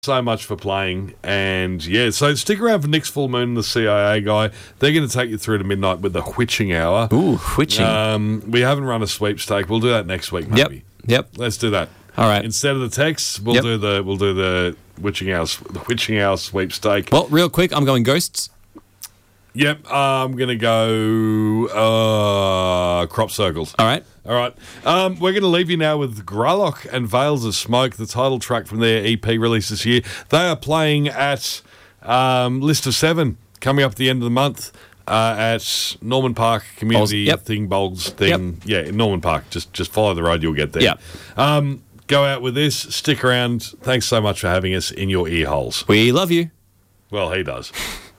so much for playing, and so stick around for Nick's Full Moon, the CIA guy. They're going to take you through to midnight with the Witching Hour. Ooh, Witching. We haven't run a sweepstake. We'll do that next week, maybe. Yep. Let's do that. All right. Instead of the texts, we'll do the Witching Hour sweepstake. Well, real quick, I'm going ghosts. Yep, I'm going to go crop circles. All right. We're going to leave you now with Gralock and Veils of Smoke, the title track from their EP release this year. They are playing at List of Seven coming up at the end of the month at Norman Park Community thing, Bowls thing. Yeah, in Norman Park. Just follow the road, you'll get there. Yeah. Go out with this. Stick around. Thanks so much for having us in your ear holes. We love you. Well, he does.